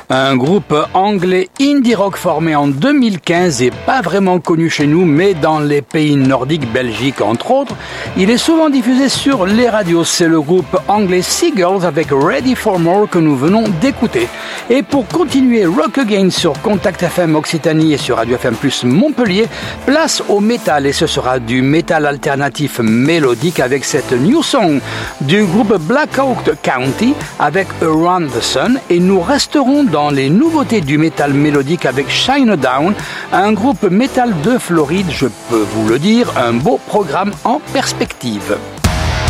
Un groupe anglais indie rock formé en 2015 et pas vraiment connu chez nous, mais dans les pays nordiques, Belgique entre autres. Il est souvent diffusé sur les radios. C'est le groupe anglais Seagulls avec Ready for More que nous venons d'écouter. Et pour continuer Rock Again sur Contact FM Occitanie et sur Radio FM Plus Montpellier, place au métal et ce sera du métal alternatif mélodique avec cette new song du groupe Blackout County avec Around the Sun, et nous resterons dans les nouveautés du métal mélodique avec Shinedown, un groupe métal de Floride, je peux vous le dire, un beau programme en perspective.